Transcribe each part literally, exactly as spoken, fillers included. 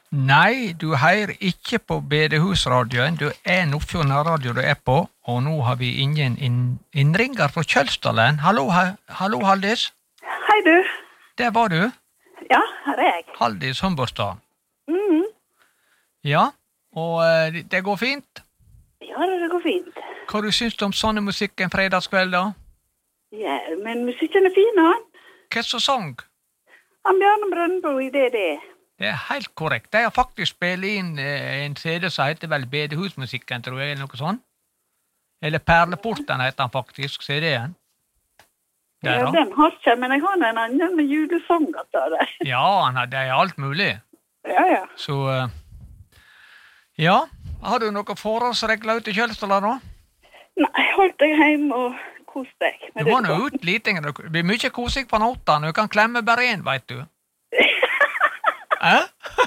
Nei, du hører ikke på bedehusradioen, du er Nordfjord nærradio du er på, og nå har vi ingen inn innringer fra Kjølsdalen. Hallo, ha hallo Haldis. Hei du. Der var du. Ja, her er jeg. Haldis Humborstad. Mhm. Ja, og uh, det går fint? Ja, det går fint. Hva du syns du om sånne musikk en fredagskveld da? Ja, men musikken er fin, han. Hva så sang? Han Bjarne Brøndbo i D D. Det er helt korrekt. De har faktisk spillet inn eh, en C D som heter vel Bedehusmusikken, tror jeg, eller noe sånt. Eller Perleporten heter han faktisk, C D-en. Ja, den har ikke, men jeg har en annen med julesanger til det. Ja, han har, det er alt mulig. Ja, ja. Så, uh, ja, har du noen forholdsregler ute i Kjølsdala da? Nei, hold deg hjemme og kos deg. Du må nå ut litt, det blir mye kosing på noten, du kan klemme bare en, vet du. Hæ?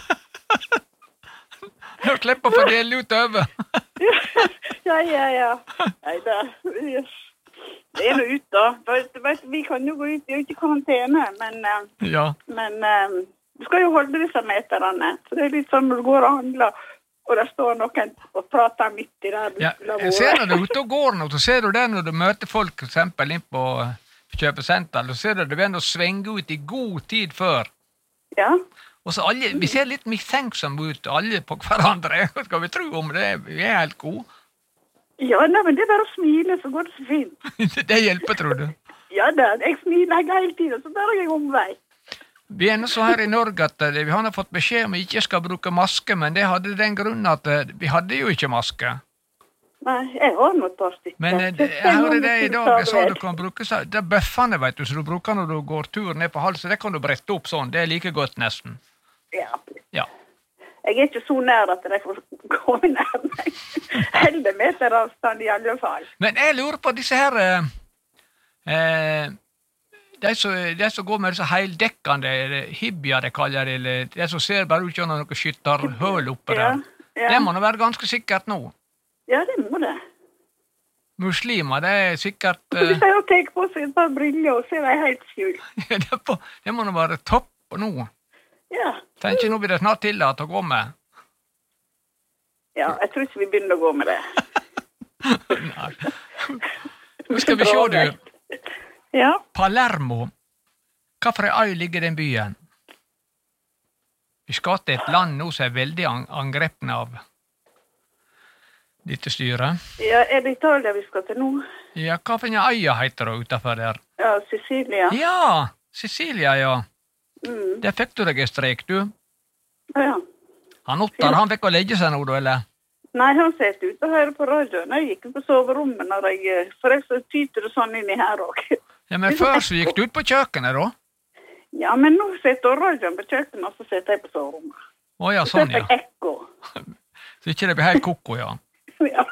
Du slipper å fordele ut over. Ja, ja, ja. Nei, da. Det er noe ut da. Vet, vet, vi kan jo gå ut, vi er jo ikke i karantene, men, ja. men um, du skal jo holde disse meterne. Så det er litt sånn når du går og handler, og der står noen og prater midt i der. Ja, jeg ser når du er ute og går nå, så ser du det når du møter folk, for eksempel inn på kjøpesenter, så ser du det begynner å svinge ut i god tid før. Ja. Og så alle, vi ser litt mistenksomme ut, alle på hverandre. Hva skal vi tro om det? Vi er helt gode. Ja, nei, men det er bare å smile, så går det så fint. Det hjelper, tror du? Ja da, jeg smiler hele tiden, så bare jeg omvei. Vi er nå så her i Norge at vi har fått beskjed om vi ikke skal bruke maske, men det hadde den grunnen at vi hadde jo ikke maske. Nei, jeg har noe et par stykker. Men jeg hører det i dag, jeg sa du kan bruke så, det er bøffene, vet du, så du bruker når du går tur ned på halsen, det kan du brette opp sånn, det er like godt nesten. Ja. Ja. Jeg er ikke så nær at jeg får gå nær meg. Helde meter avstand i alle fall. Men jeg lurer på disse her, eh, de som, de som går med disse heildekkende, hibia det kaller det, eller de som ser bare ut gjennom noen skytterhøl oppe der. Ja, ja. Det må nå være ganske sikkert nå. Ja, det må det. Muslimer, det er sikkert... Uh, Hvis jeg har tenkt på seg et par briller, og så er jeg helt skjult. det, på, det må nå være topp nå. Ja. Tenk, nå blir det snart tillatt å gå med. Ja, jeg tror ikke vi begynner å gå med det. Nei. Nå skal vi se, du. Ja. Palermo. Hva for en øy ligger den byen? Vi skal til et land nå som er veldig angrepne av dette styret. Ja, er det Italia vi skal til nå? Ja, hva for en øya heter det utenfor der? Ja, Sicilia. Ja, Sicilia, ja. Mm. Der fikk du deg en strek, du. Ja. Han Ottar, han fikk å legge seg nå, du, eller? Nei, han sett ut og hører på radioen. Jeg gikk på soverommet når jeg, for jeg så tyter det sånn inni her også. Ja, men før så gikk du ut på kjøkkenet, da? Ja, men nå setter radioen på kjøkkenet, og så setter jeg på soverommet. Å ja, sånn, ja. Så setter jeg ekko. Så ikke det blir helt koko, ja. Ja.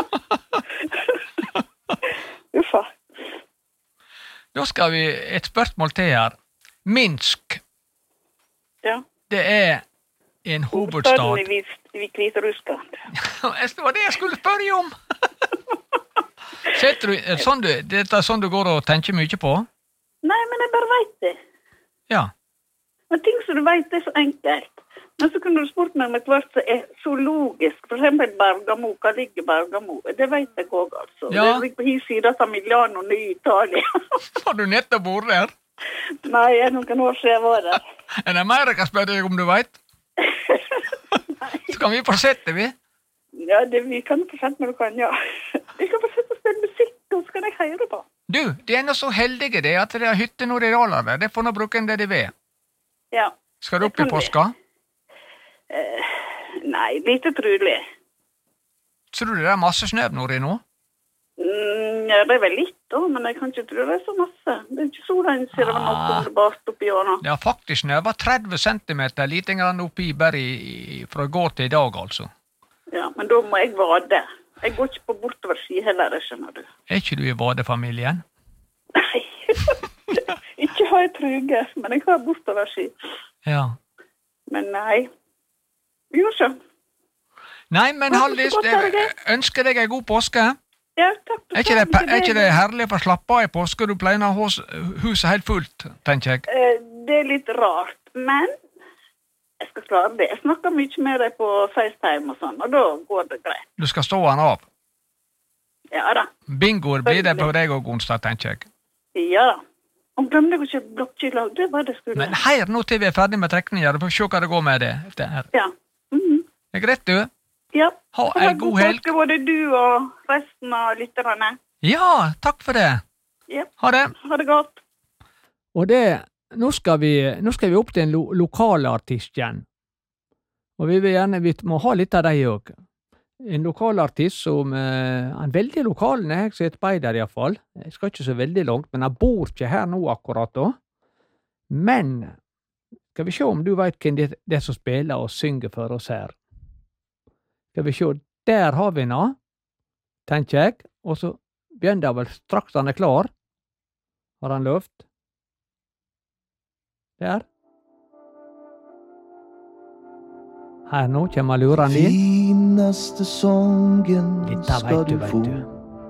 Uffa. Da skal vi et spørsmål til her. Minsk. Ja. Det er en hovedstad. Hovedstaden i Hviterussland. Det var det jeg skulle spørre om. Setter du, sånn du, det er sånn du går og tenker mye på? Nei, men jeg bare vet det. Ja. Men ting som du vet er så enkelt. Men så kunne du spurt meg om et hvert som er så logisk. For eksempel Bergamo, hva ligger Bergamo? Det vet jeg også, altså. Ja. Det ligger på hi siden av Milano, ny Italia. Har du nettopp vært der? Nei, jeg er noen år siden jeg var der. Er det mer jeg kan spørre deg om du vet? Så kan vi fortsette, vi. Ja, det, vi kan fortsette når du kan, ja. Vi kan fortsette å spille musikk, og så kan jeg høre på. Du, de er nå så heldige det, at det er hytte når de raler der. Det får nå bruke en D D V. Ja. Skal du opp i påska? Uh, nei, lite trolig. Tror du det er masse snø når det nå? Mm, ja, det er vel litt da, men jeg kan ikke tro det er så masse. Det er ikke så lenge siden det var noe som det bart oppi år nå. Det har faktisk snøva tretti centimeter, lite grann oppi bare i, fra i går til i dag, altså. Ja, men da må jeg vade. Jeg går ikke på bortover ski heller, det skjønner du. Er ikke du i vadefamilien? Nei, ikke har jeg truge, men jeg har bortover ski. Ja. Men nei, jo så. Nei, men Haldis, ønsker deg en god påske. Ja, takk. Er ikke, det, er ikke det herlig for å slappe av i påske? Du pleier å ha huset helt fullt, tenker jeg. Det er litt rart, men Jeg skal klare det. Jeg snakker mye med deg på FaceTime og sånn, og da går det greit. Du skal stå han av. Ja da. Bingoer blir det på deg og onsdag, tenker jeg. Ja da. Om glemte jeg ikke blokkkylag, det var det skulle. Men her nå til vi er ferdig med trekninger, du får se hva det går med det. det her. Ja. Mm-hmm. Er greit, du? Ja. Ha en god helg. Takk både du og resten av lytterne. Ja, takk for det. Ja. Ha det. Ha det godt. Og det, nå skal vi, nå skal vi opp til en lo, lokal artist igjen. Og vi vil gjerne, vi må ha litt av deg også. En lokal artist som, eh, han er veldig lokal, når jeg ser et beider i hvert fall. Jeg skal ikke så veldig langt, men han bor ikke her nå akkurat da. Men, skal vi se om du vet hvem det, det som spiller og synger for oss her. Skal vi se, der har vi nå, tenker jeg, og så begynner han vel straks han er klar. Har han løft? Der. Her nå kommer luren din. Finaste sången Dette skal vet du, du vet få. du.